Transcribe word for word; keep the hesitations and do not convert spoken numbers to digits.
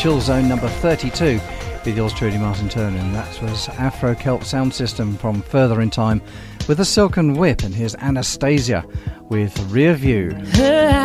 Chill Zone number thirty-two with yours truly, Martin Turner, and that was Afro Celt Sound System from Further in Time with the Silken Whip, and here's Anastasia with Rear View.